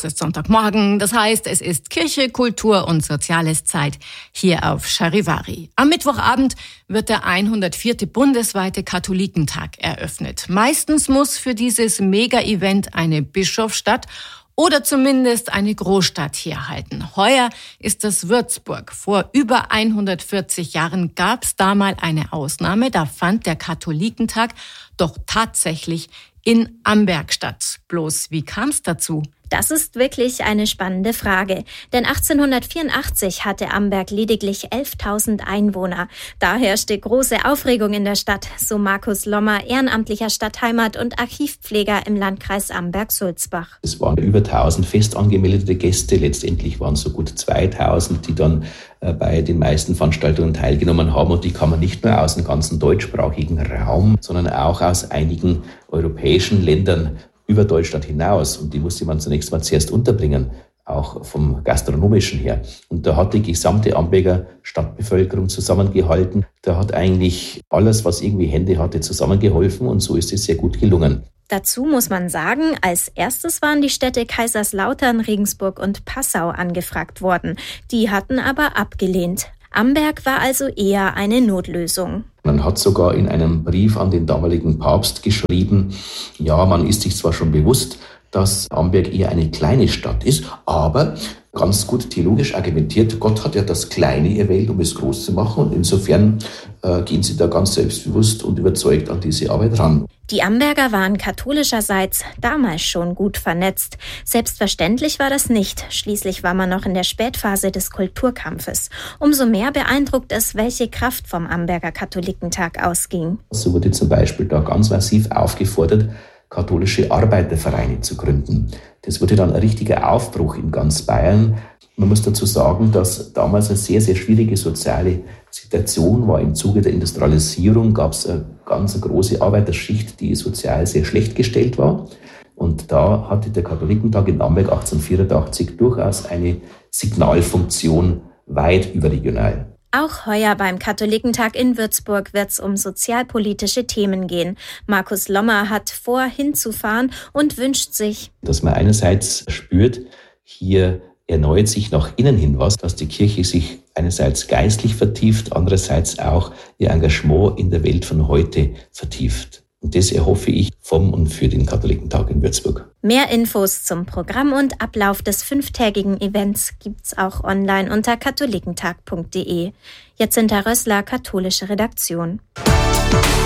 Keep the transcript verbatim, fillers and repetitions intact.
Es ist Sonntagmorgen, das heißt, es ist Kirche, Kultur und Soziales Zeit hier auf Charivari. Am Mittwochabend wird der hundertvierte bundesweite Katholikentag eröffnet. Meistens muss für dieses Mega-Event eine Bischofsstadt oder zumindest eine Großstadt herhalten. Heuer ist das Würzburg. Vor über hundertvierzig Jahren gab es da mal eine Ausnahme. Da fand der Katholikentag doch tatsächlich in Amberg statt. Bloß, wie kam es dazu? Das ist wirklich eine spannende Frage. Denn achtzehnhundertvierundachtzig hatte Amberg lediglich elftausend Einwohner. Da herrschte große Aufregung in der Stadt, so Markus Lommer, ehrenamtlicher Stadtheimat- und Archivpfleger im Landkreis Amberg-Sulzbach. Es waren über tausend fest angemeldete Gäste. Letztendlich waren es so gut zweitausend, die dann äh, bei den meisten Veranstaltungen teilgenommen haben. Und die kamen nicht nur aus dem ganzen deutschsprachigen Raum, sondern auch aus einigen europäischen Ländern über Deutschland hinaus, und die musste man zunächst mal zuerst unterbringen, auch vom Gastronomischen her. Und da hat die gesamte Amberger Stadtbevölkerung zusammengehalten. Da hat eigentlich alles, was irgendwie Hände hatte, zusammengeholfen, und so ist es sehr gut gelungen. Dazu muss man sagen, als erstes waren die Städte Kaiserslautern, Regensburg und Passau angefragt worden. Die hatten aber abgelehnt. Amberg war also eher eine Notlösung. Man hat sogar in einem Brief an den damaligen Papst geschrieben, ja, man ist sich zwar schon bewusst, dass Amberg eher eine kleine Stadt ist, aber ganz gut theologisch argumentiert, Gott hat ja das Kleine erwählt, um es groß zu machen, und insofern äh, gehen sie da ganz selbstbewusst und überzeugt an diese Arbeit ran. Die Amberger waren katholischerseits damals schon gut vernetzt. Selbstverständlich war das nicht. Schließlich war man noch in der Spätphase des Kulturkampfes. Umso mehr beeindruckt es, welche Kraft vom Amberger Katholikentag ausging. So wurde zum Beispiel da ganz massiv aufgefordert, katholische Arbeitervereine zu gründen. Das wurde dann ein richtiger Aufbruch in ganz Bayern. Man muss dazu sagen, dass damals eine sehr, sehr schwierige soziale Situation war. Im Zuge der Industrialisierung gab es eine ganz große Arbeiterschicht, die sozial sehr schlecht gestellt war. Und da hatte der Katholikentag in Amberg achtzehnhundertvierundachtzig durchaus eine Signalfunktion weit überregional. Auch heuer beim Katholikentag in Würzburg wird es um sozialpolitische Themen gehen. Markus Lommer hat vor, hinzufahren und wünscht sich, dass man einerseits spürt, hier erneuert sich nach innen hin was, dass die Kirche sich einerseits geistlich vertieft, andererseits auch ihr Engagement in der Welt von heute vertieft. Und das erhoffe ich vom und für den Katholikentag in Würzburg. Mehr Infos zum Programm und Ablauf des fünftägigen Events gibt's auch online unter katholikentag punkt de. Jetzt Rössler, katholische Redaktion.